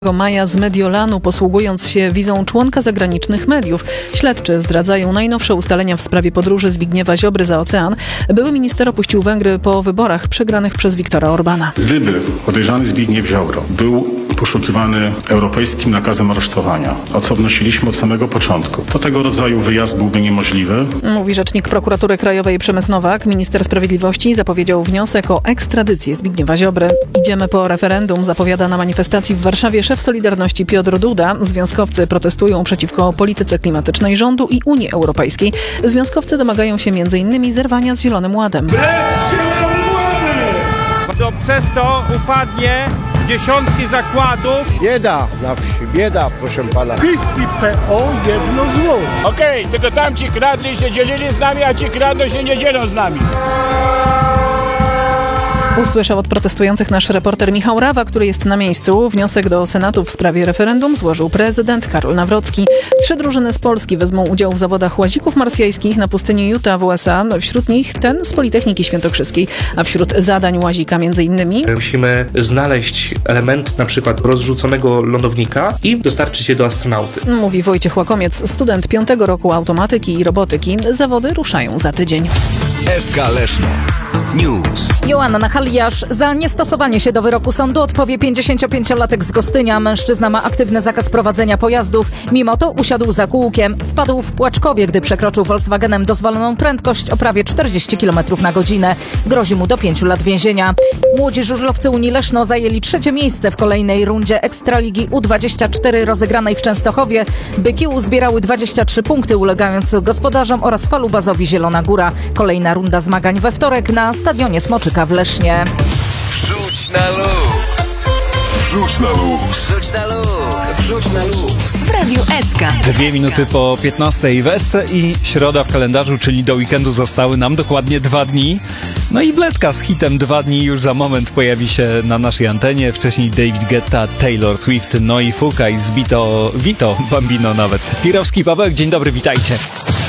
Maja z Mediolanu, posługując się wizą członka zagranicznych mediów. Śledczy zdradzają najnowsze ustalenia w sprawie podróży Zbigniewa Ziobry za ocean. Były minister opuścił Węgry po wyborach przegranych przez Viktora Orbana. Gdyby podejrzany Zbigniew Ziobro był poszukiwany europejskim nakazem aresztowania, o co wnosiliśmy od samego początku, to tego rodzaju wyjazd byłby niemożliwy. Mówi rzecznik Prokuratury Krajowej Przemysł Nowak. Minister Sprawiedliwości zapowiedział wniosek o ekstradycję Zbigniewa Ziobry. Idziemy po referendum, zapowiada na manifestacji w Warszawie szef Solidarności Piotr Duda. Związkowcy protestują przeciwko polityce klimatycznej rządu i Unii Europejskiej. Związkowcy domagają się m.in. zerwania z Zielonym Ładem. To przez to upadnie dziesiątki zakładów. Bieda na wsi, bieda, proszę pana. PiS i PO jedno zło. Okej, tylko tamci kradli się dzielili z nami, a ci kradną się nie dzielą z nami. Usłyszał od protestujących nasz reporter Michał Rawa, który jest na miejscu. Wniosek do Senatu w sprawie referendum złożył prezydent Karol Nawrocki. 3 drużyny z Polski wezmą udział w zawodach łazików marsjańskich na pustyni Utah w USA. Wśród nich ten z Politechniki Świętokrzyskiej. A wśród zadań łazika m.in. musimy znaleźć element na przykład rozrzuconego lądownika i dostarczyć je do astronauty. Mówi Wojciech Łakomiec, student 5. roku automatyki i robotyki. Zawody ruszają za tydzień. SK Leszno News. Joanna Haliasz za niestosowanie się do wyroku sądu odpowie 55-latek z Gostynia. Mężczyzna ma aktywny zakaz prowadzenia pojazdów. Mimo to usiadł za kółkiem. Wpadł w Płaczkowie, gdy przekroczył Volkswagenem dozwoloną prędkość o prawie 40 km na godzinę. Grozi mu do 5 lat więzienia. Młodzi żużlowcy Unii Leszno zajęli 3. miejsce w kolejnej rundzie Ekstraligi U24 rozegranej w Częstochowie. Byki uzbierały 23 punkty, ulegając gospodarzom oraz falubazowi Zielona Góra. Kolejna runda zmagań we wtorek na stadionie Smoczyka w Lesznie. Wrzuć na luz. Wrzuć na luz. Wrzuć na luz. Wrzuć na luz. W Radiu SK. 2 minuty po 15 w SC i środa w kalendarzu, czyli do weekendu zostały nam dokładnie 2 dni. No i bledka z hitem 2 dni już za moment pojawi się na naszej antenie. Wcześniej David Guetta, Taylor Swift, no i Fuka i zbito Vito Bambino nawet. Pirowski Pawełek, dzień dobry, witajcie.